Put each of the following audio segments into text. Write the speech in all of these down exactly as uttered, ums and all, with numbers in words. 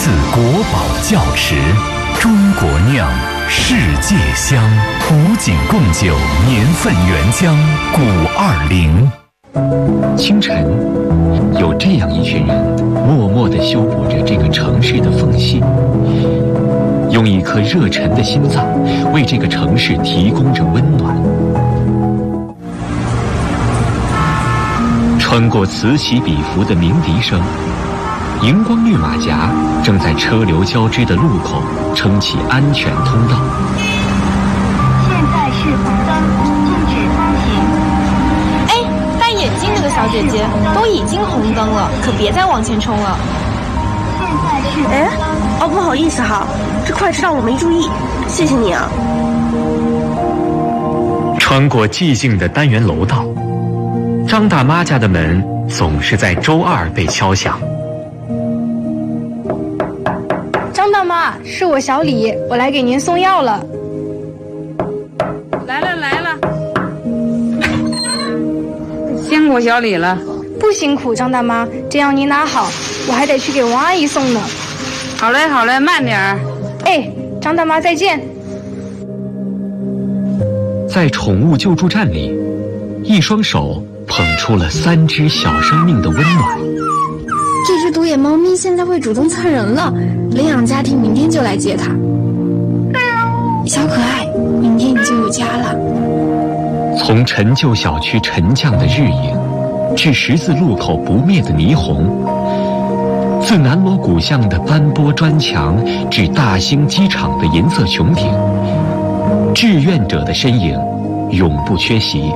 自国宝窖池，中国酿，世界香。古井贡酒年份原浆古二零。清晨，有这样一群人，默默地修补着这个城市的缝隙，用一颗热忱的心脏，为这个城市提供着温暖。穿过此起彼伏的鸣笛声，荧光绿马甲正在车流交织的路口撑起安全通道。 现在是红灯，禁止通行。 哎，戴眼镜那个小姐姐，都已经红灯了，可别再往前冲了。 现在是哎，哦，不好意思哈，这快车道我没注意，谢谢你啊。 穿过寂静的单元楼道，张大妈家的门总是在周二被敲响。 张大妈，是我小李，我来给您送药了。 来了来了，辛苦小李了。 不辛苦，张大妈，这样您拿好，我还得去给王阿姨送呢。 好嘞好嘞，慢点儿。 哎，张大妈再见。 在宠物救助站里，一双手捧出了三只小生命的温暖。 这只独眼猫咪现在会主动蹭人了，领养家庭明天就来接它。小可爱，明天你就有家了。 从陈旧小区沉降的日影，至十字路口不灭的霓虹，自南锣鼓巷的斑驳砖墙，至大兴机场的银色穹顶，志愿者的身影永不缺席。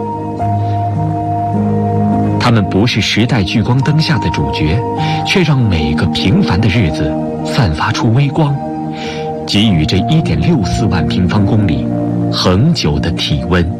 他们不是时代聚光灯下的主角，却让每个平凡的日子散发出微光，给予这 一点六四万平方公里恒久的体温。